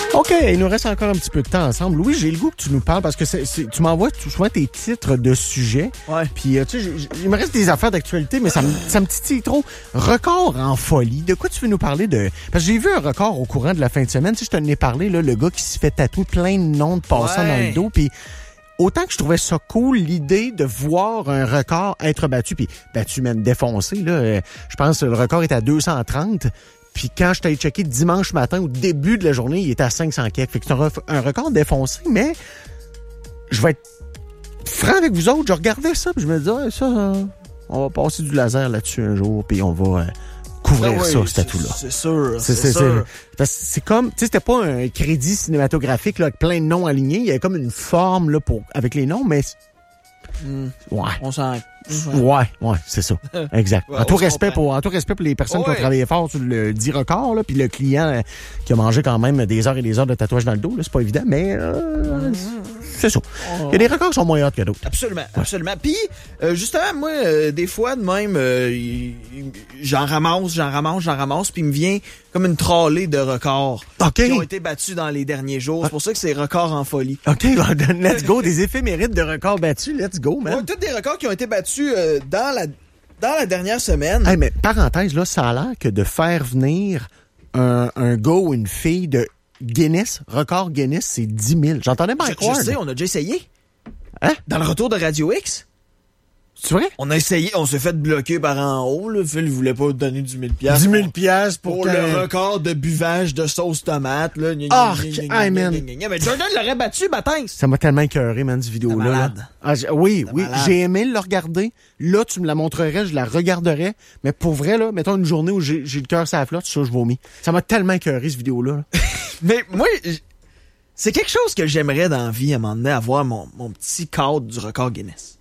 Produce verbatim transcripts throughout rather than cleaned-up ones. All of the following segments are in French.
OK, il nous reste encore un petit peu de temps ensemble. Louis, j'ai le goût que tu nous parles parce que c'est, c'est, tu m'envoies souvent tes titres de sujets. Ouais. Puis, euh, tu sais, j'ai- il me reste des affaires d'actualité, mais ça me, ça me titille trop. Record en folie. De quoi tu veux nous parler de... Parce que j'ai vu un record au courant de la fin de semaine. Tu sais, je t'en ai parlé, là, le gars qui se fait tatouer plein de noms de passants Ouais. dans le dos. Puis, autant que je trouvais ça cool, l'idée de voir un record être battu. Puis, battu, même défoncé, là. Euh, je pense que le record est à deux cent trente. Puis quand je t'ai checké dimanche matin, au début de la journée, il était à cinq cents quelques. Fait que c'est un, ref- un record défoncé, mais je vais être franc avec vous autres. Je regardais ça, puis je me disais, ah, ça, euh, on va passer du laser là-dessus un jour, puis on va euh, couvrir Ah oui, ça, ce c'est- tatou-là. C'est sûr, c'est, C'est, c'est, sûr. c'est, parce que c'est comme, tu sais, c'était pas un crédit cinématographique là, avec plein de noms alignés. Il y avait comme une forme là, pour, avec les noms, mais... Mm. Ouais. On s'en... Ouais, ouais, c'est ça. Exact. Ouais, en, tout on se respect comprend. pour, en tout respect pour les personnes Oh, qui ont ouais. travaillé fort sur le dit record, là, puis le client euh, qui a mangé quand même des heures et des heures de tatouage dans le dos, là, c'est pas évident, mais euh, c'est ça. Il y a des records qui sont moins hauts que d'autres. Absolument, absolument. Puis, euh, justement, moi, euh, des fois, de même, euh, y- y- j'en ramasse, j'en ramasse, j'en ramasse, puis il me vient comme une trollée de records OK. qui ont été battus dans les derniers jours. C'est pour ça que c'est records en folie. OK, let's go. Des éphémérides de records battus, let's go, man. Ouais, tous des records qui ont été battus euh, dans la dans la dernière semaine. Hey, mais parenthèse, là, ça a l'air que de faire venir un, un gars ou une fille de Guinness, record Guinness, c'est dix mille. J'entendais je, Mike je Ward. sais, on a déjà essayé. Hein? Dans le retour de Radio X, C'est vrai? on a essayé, on s'est fait bloquer par en haut. Là. Phil voulait pas donner du mille piastres. dix mille piastres pour, Pour que- le record de buvage de sauce tomate. Là. Gna, gna, Ah, gna, gna, hey, gna, man. gna, gna, gna. Mais Jordan l'aurait battu, Batin. Ça m'a tellement écœuré, man, cette vidéo-là. T'es là. malade. Ah, j'ai- oui, T'es oui, malade. j'ai aimé le regarder. Là, tu me la montrerais, je la regarderais. Mais pour vrai, là, mettons une journée où j'ai, j'ai le cœur sur la flotte, ça, je vomis. Ça m'a tellement écœuré, cette vidéo-là. là. Mais moi, j- c'est quelque chose que j'aimerais dans la vie, à un moment donné, avoir mon, mon petit cadre du record Guinness.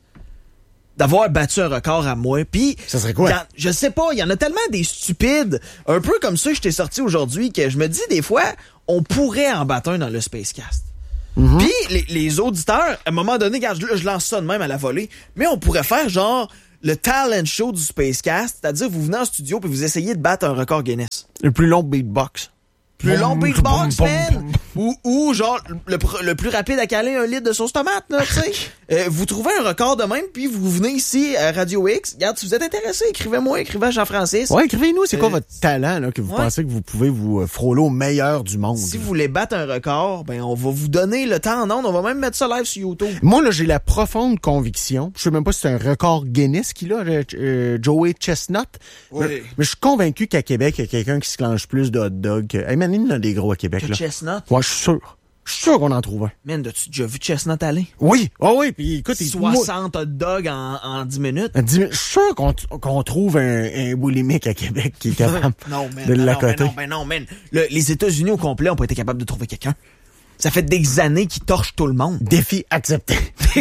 D'avoir battu un record à moi. Puis, Ça serait quoi? y en- je sais pas, il y en a tellement des stupides, un peu comme ça, je t'ai sorti aujourd'hui, que je me dis des fois, on pourrait en battre un dans le Spacecast. Puis, les, les auditeurs, à un moment donné, regarde, je, je lance ça de même à la volée, mais on pourrait faire genre le talent show du Spacecast, c'est-à-dire vous venez en studio puis vous essayez de battre un record Guinness. Le plus long beatbox. Plus long Boum, beatbox, boum, man! boum, boum. Ou, ou genre, le, pr- le plus rapide à caler un litre de sauce tomate, là, tu sais. Euh, vous trouvez un record de même, puis vous venez ici à Radio X. Regarde, si vous êtes intéressé, écrivez-moi, écrivez à Jean-Francis. Ouais, écrivez-nous, c'est quoi Euh, votre talent, là, que vous ouais. pensez que vous pouvez vous euh, frôler au meilleur du monde? Si vous voulez battre un record, ben on va vous donner le temps en ondes. On va même mettre ça live sur YouTube. Moi, là, j'ai la profonde conviction, je sais même pas si c'est un record Guinness qu'il a, euh, euh, Joey Chestnut, Oui. mais, mais je suis convaincu qu'à Québec, il y a quelqu'un qui se clenche plus de hot dog que... Hey, man, il y en a des gros à Québec, Que là. Chestnut. Ouais, je suis sûr. Je suis sûr qu'on en trouve un. Man, as-tu déjà vu Chestnut aller? Oui, oh oui, puis écoute, il- soixante hot dogs en, en dix minutes. moi, dis- je suis sûr qu'on qu'on trouve un, un boulimique à Québec qui est capable Non, man. de non, l'accoter. non, ben non, man. Le- les États-Unis au complet ont pas été capables de trouver quelqu'un. Ça fait des années qu'ils torchent tout le monde. Défi accepté.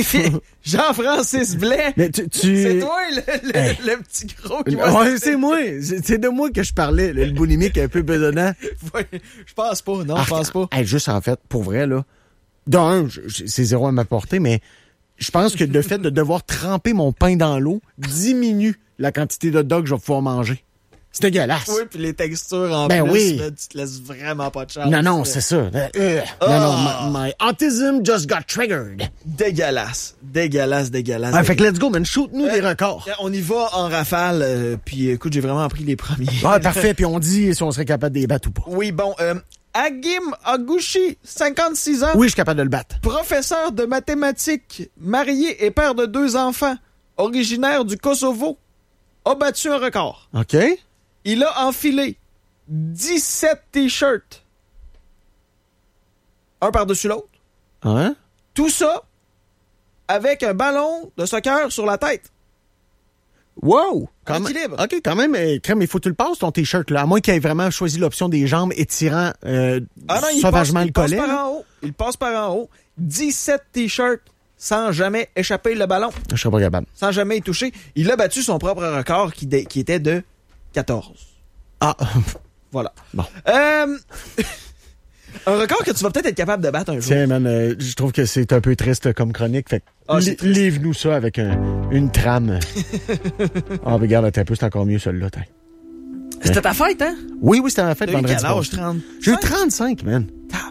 Jean-Francis Blais. Mais tu, tu... C'est toi, le, le, Hey. le petit gros qui va Ouais, c'est moi. C'est c'est de moi que je parlais, le, le boulimique un peu bedonnant. Ouais, je pense pas, non, Ah, je pense pas. hey, juste en fait, pour vrai, là, d'un, je- je- c'est zéro à m'apporter, mais je pense que le fait de devoir tremper mon pain dans l'eau diminue la quantité de dog que je vais pouvoir manger. C'est dégueulasse. Oui, puis les textures en Ben plus, oui. là, tu te laisses vraiment pas de chance. Non, non, c'est ça. Euh, euh, Non, non, my, my autism just got triggered. Dégueulasse. Dégueulasse, dégueulasse. Ah, fait que let's go, man. Shoot-nous Euh, des records. On y va en rafale, euh, puis écoute, j'ai vraiment pris les premiers. Ah, parfait. Puis on dit si on serait capable de les battre ou pas. Oui, bon, euh, Agim Agushi, cinquante-six ans, Oui, je suis capable de le battre. professeur de mathématiques, marié et père de deux enfants, originaire du Kosovo, a battu un record. OK? Il a enfilé dix-sept t-shirts, un par-dessus l'autre. Hein? Tout ça avec un ballon de soccer sur la tête. Wow! Quand En même- équilibre. OK, quand même, euh, crème, il faut que tu le passes, ton T-shirt, là. À moins qu'il ait vraiment choisi l'option des jambes étirant euh, Ah non, il sauvagement passe, le il passe collet. par là. en haut. Il passe par en haut. dix-sept t-shirts sans jamais échapper le ballon, Je serais pas capable. sans jamais y toucher. Il a battu son propre record qui, dé- qui était de quatorze. Ah, Voilà. bon. Euh, un record que tu vas peut-être être capable de battre un jour. Tiens, man, euh, je trouve que c'est un peu triste comme chronique. Fait que Ah, c'est li- triste. livre-nous ça avec un- une trame. Ah, mais regarde, attends un peu, c'est encore mieux, celle-là. t'as. C'était ta fête, hein? Oui, oui, c'était en fait T'as eu vendredi quel âge, passé. trente? J'ai eu trente-cinq, man. Tabarnak.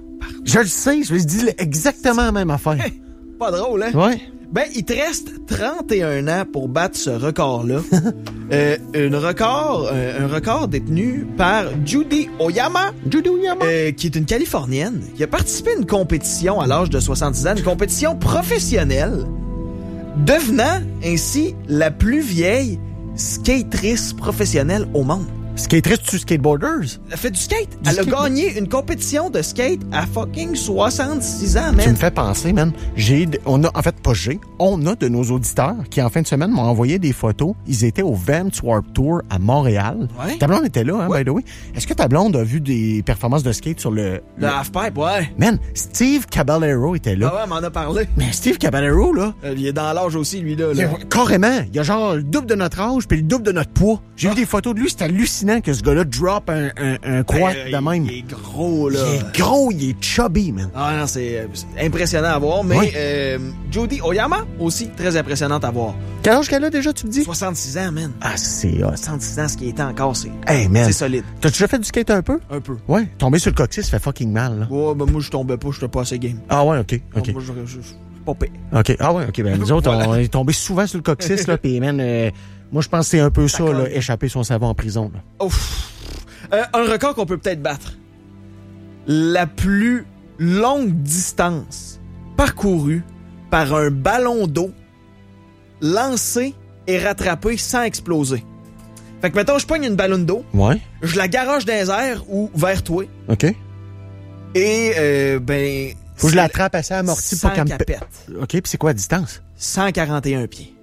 Je le sais, je me dis exactement la même affaire. Hey, pas drôle, hein? Ouais. Ben, il te reste trente et un ans pour battre ce record-là. euh, un record, euh, un record détenu par Judy Oyama, Judy Oyama. Euh, qui est une Californienne, qui a participé à une compétition à l'âge de soixante-dix ans, une compétition professionnelle, devenant ainsi la plus vieille skatrice professionnelle au monde. Skatrice tu skateboarders? Elle fait du skate. Du Elle skate. a gagné une compétition de skate à fucking soixante-six ans, man. Tu me fais penser, man. J'ai, on a, en fait, pas j'ai, on a de nos auditeurs qui, en fin de semaine, m'ont envoyé des photos. Ils étaient au Vans Warped Tour à Montréal. Ouais. Ta blonde était là, hein, Ouais. by the way. Est-ce que ta blonde a vu des performances de skate sur le... Le halfpipe, ouais. Man, Steve Caballero était là. Ah ouais, elle m'en a parlé. Mais Steve Caballero, là, Euh, il est dans l'âge aussi, lui, là. il là. a- carrément, il a genre le double de notre âge puis le double de notre poids. J'ai Ah. vu des photos de lui, c'est hallucinant que ce gars-là drop un, un, un quad Ben, de même. Il, il est gros, là. Il est gros, il est chubby, man. Ah non, c'est euh, c'est impressionnant à voir. Mais Oui. euh, Judy Oyama, aussi très impressionnante à voir. Quel âge qu'elle a déjà, tu me dis? soixante-six ans, man. Ah, c'est hot. soixante-six ans, ce qui était encore, c'est Hey, man. c'est solide. T'as déjà fait du skate un peu? Un peu. Ouais. Tomber sur le coccyx, ça fait fucking mal, là. Ouais, ben moi, je tombais pas, j'étais pas assez game. Ah ouais, OK, OK. Moi, je je- je- je- pas pire. OK. Ah ouais, OK. Ben, nous autres, Voilà. on est tombé souvent sur le coccyx, là, pis man, euh, moi, je pense que c'est un peu ça, D'accord. là, échapper son savon en prison, là. Ouf. Euh, un record qu'on peut peut-être battre. La plus longue distance parcourue par un ballon d'eau lancé et rattrapé sans exploser. Fait que, mettons, je pogne une ballonne d'eau, Ouais. je la garoche dans les airs ou vers toi, OK. et, euh, ben... Faut que je l'attrape assez amorti pour sans qu'elle me... pe- capette. OK, puis c'est quoi la distance? cent quarante et un pieds.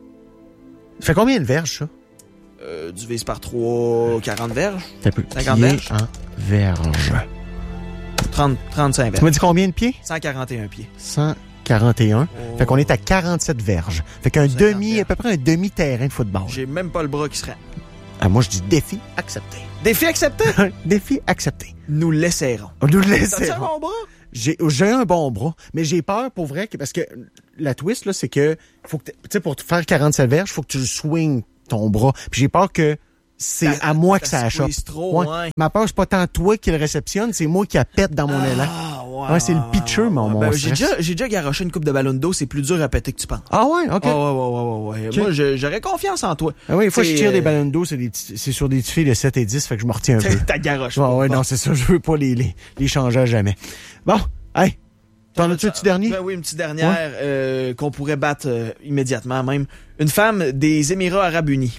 Ça fait combien de verges, ça? Euh, divisé par trois, quarante verges. T'as peu. cinquante Pieds verges. en verges. trente, trente-cinq Tu verges. m'as dit combien de pieds? cent quarante et un pieds. cent quarante et un. Oh. Fait qu'on est à quarante-sept verges. Fait qu'un cinquante demi, verges. à peu près un demi-terrain de football. J'ai même pas le bras qui se rend. Ah, moi, je dis défi accepté. Défi accepté? Défi accepté. Nous l'essaierons. On nous T'as-tu laisse. un bon bras? J'ai, j'ai un bon bras, mais j'ai peur pour vrai que, parce que la twist, là, c'est que, faut que, tu sais, pour te faire quarante-sept verges, faut que tu swings ton bras. Puis j'ai peur que c'est Ça- à moi que ça ça achoppe. squeeze trop, ouais. Ma peur, c'est pas tant toi qui le réceptionne, c'est moi qui la pète dans mon élan. Ah, ouais. Ouais, c'est le pitcher, mon- mon Ben, j'ai stress. déjà, j'ai déjà garoché une coupe de ballon d'eau, c'est plus dur à péter que tu penses. Ah ouais, OK. Ah, ouais, ouais, ouais, ouais, ouais. Ok. Moi, je- j'aurais confiance en toi. Ah oui, une fois que je C'est, tire euh, des ballons d'eau, c'est, des petits- c'est sur des petites filles de sept et dix, fait que je me retiens un peu. Ta garoche. Ouais, ouais, non, c'est ça, je veux pas les, les, les changer à jamais. Bon, hey, t'en as-tu un petit dernier? Ben oui, une petite dernière euh, qu'on pourrait battre euh, immédiatement même. Une femme des Émirats Arabes Unis.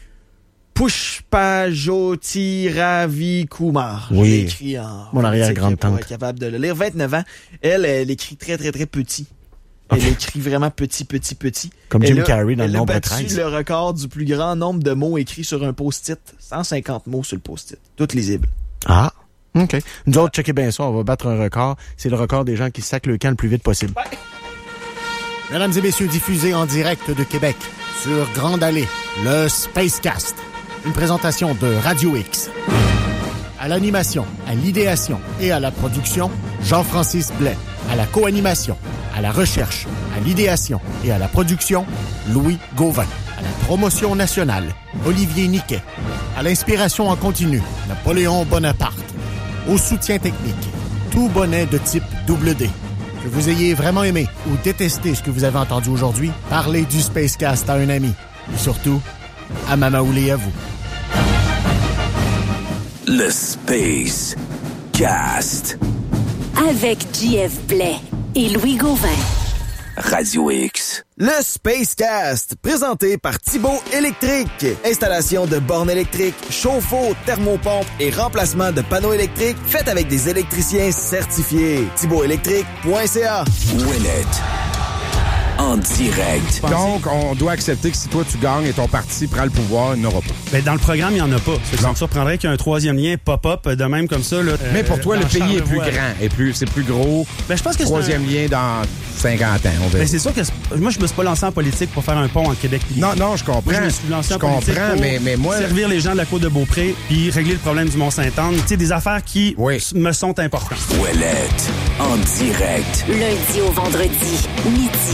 Pushpajoti Ravikumar. Oui. Je l'ai écrit en... Mon arrière-grande-tante. Pour être capable de le lire. vingt-neuf ans. Elle, elle écrit très, très, très petit. Elle Ok. écrit vraiment petit, petit, petit. Comme Elle Jim a- Carrey dans le elle a nombre battu treize. le record du plus grand nombre de mots écrits sur un post-it. cent cinquante mots sur le post-it. Toutes lisibles. Ah, OK. Nous autres, checkez bien ça, on va battre un record. C'est le record des gens qui sacent le camp le plus vite possible. Ouais. Mesdames et messieurs, diffusé en direct de Québec, sur Grande Allée, le Spacecast. Une présentation de Radio X. À l'animation, à l'idéation et à la production, Jean-Francis Blais. À la co-animation, à la recherche, à l'idéation et à la production, Louis Gauvin. À la promotion nationale, Olivier Niquet. À l'inspiration en continu, Napoléon Bonaparte. Au soutien technique, tout bonnet de type double D. Que vous ayez vraiment aimé ou détesté ce que vous avez entendu aujourd'hui, parlez du Spacecast à un ami. Et surtout, à Mamaoulé à vous. Le Space Cast. Avec J F Blais et Louis Gauvin. Radio X. Le Spacecast, présenté par Thibaut Électrique. Installation de bornes électriques, chauffe-eau, thermopompe et remplacement de panneaux électriques faites avec des électriciens certifiés. thibaut électrique point c a. Win it. En direct. Donc, on doit accepter que si toi tu gagnes et ton parti prend le pouvoir, il n'aura pas. Ben, dans le programme, il n'y en a pas. Ça me surprendrait qu'il y ait un troisième lien pop-up de même comme ça. Là, Mais pour euh, toi, le dans pays est plus Charlevoix. grand, et plus, c'est plus gros. Ben, je pense que c'est Troisième lien dans cinquante ans, on verra. Ben, c'est sûr que c'est- moi, je me suis pas lancé en politique pour faire un pont en Québec. puis- Non, non, je comprends. Moi, je me suis lancé je en politique comprends, pour mais, mais moi... servir les gens de la Côte de Beaupré puis régler le problème du Mont-Saint-Anne. Tu sais, des affaires qui Oui. s- me sont importantes. Ouellette. En direct. Lundi au vendredi, midi. Yes, sir.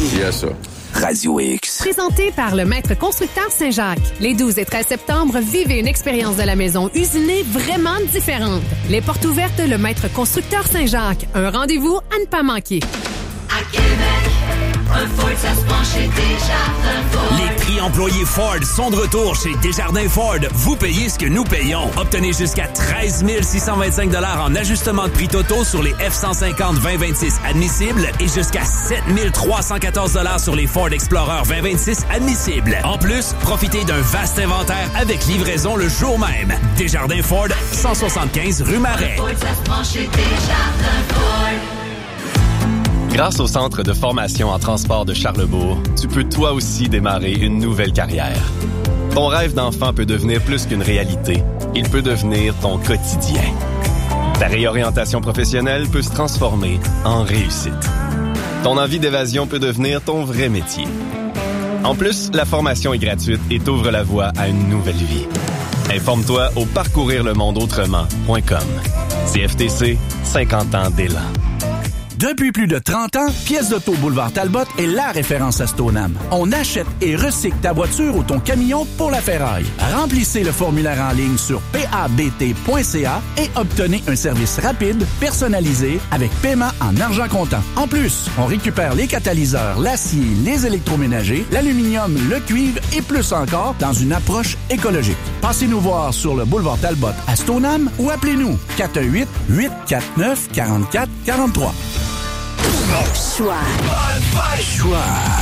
Radio X. Présenté par le maître constructeur Saint-Jacques. Les douze et treize septembre, vivez une expérience de la maison usinée vraiment différente. Les portes ouvertes, le maître constructeur Saint-Jacques. Un rendez-vous à ne pas manquer. À Québec, un Ford, ça se prend chez Desjardins Ford. Les prix employés Ford sont de retour chez Desjardins Ford. Vous payez ce que nous payons. Obtenez jusqu'à treize mille six cent vingt-cinq dollars en ajustement de prix totaux sur les F cent cinquante vingt vingt-six admissibles et jusqu'à sept mille trois cent quatorze dollars sur les Ford Explorer vingt vingt-six admissibles. En plus, profitez d'un vaste inventaire avec livraison le jour même. Desjardins Ford, cent soixante-quinze rue Marais. Ford, ça se prend chez Desjardins Ford. Grâce au Centre de formation en transport de Charlebourg, tu peux toi aussi démarrer une nouvelle carrière. Ton rêve d'enfant peut devenir plus qu'une réalité. Il peut devenir ton quotidien. Ta réorientation professionnelle peut se transformer en réussite. Ton envie d'évasion peut devenir ton vrai métier. En plus, la formation est gratuite et t'ouvre la voie à une nouvelle vie. Informe-toi au parcourir le monde autrement point com. C F T C, cinquante ans d'élan. Depuis plus de trente ans, Pièces d'auto Boulevard Talbot est la référence à Stoneham. On achète et recycle ta voiture ou ton camion pour la ferraille. Remplissez le formulaire en ligne sur p a b t point c a et obtenez un service rapide, personnalisé, avec paiement en argent comptant. En plus, on récupère les catalyseurs, l'acier, les électroménagers, l'aluminium, le cuivre et plus encore dans une approche écologique. Passez nous voir sur le Boulevard Talbot à Stoneham ou appelez-nous quatre un huit, huit quatre neuf, quatre quatre quatre trois. Choix. Choix.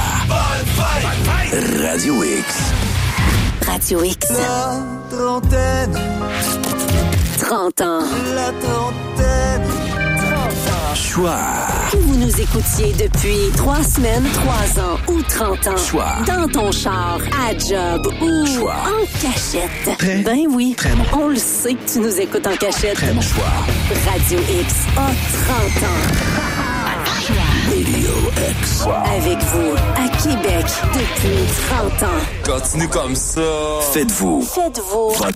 Radio X. Radio X. La trentaine. trente ans. La trentaine. Choix. Que vous nous écoutiez depuis trois semaines, trois ans ou trente ans. Choix. Dans ton char, à job ou Choix. en cachette. Très, ben oui. très bon. On le sait que tu nous écoutes en cachette. Très bon. Choix. Radio X a trente ans. Radio X. Avec vous, à Québec, depuis trente ans. Continue comme ça. Faites-vous. Faites-vous. Votre